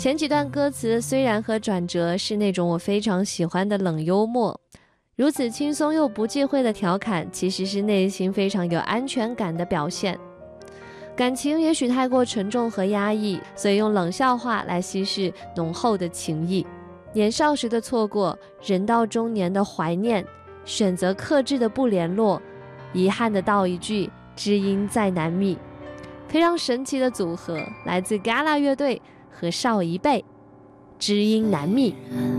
前几段歌词虽然和转折是那种我非常喜欢的冷幽默，如此轻松又不忌讳的调侃，其实是内心非常有安全感的表现。感情也许太过沉重和压抑，所以用冷笑话来稀释浓厚的情谊。年少时的错过，人到中年的怀念，选择克制的不联络，遗憾的道一句知音再难觅。非常神奇的组合，来自 Gala 乐队和少一辈，知音难觅。